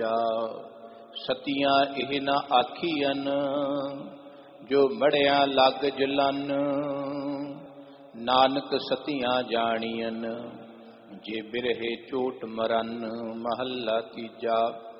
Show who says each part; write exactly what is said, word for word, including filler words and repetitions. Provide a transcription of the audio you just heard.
Speaker 1: ਸਤੀਆਂ ਇਹ ਨਾ ਆਖੀਅਨ, ਜੋ ਮੜਿਆ ਲੱਗ ਜਲਨ। ਨਾਨਕ ਸਤੀਆਂ ਜਾਣੀਅਨ, ਜੇ ਬਿਰਹੇ ਚੋਟ ਮਰਨ। ਮਹੱਲਾ ਤੀਜਾ।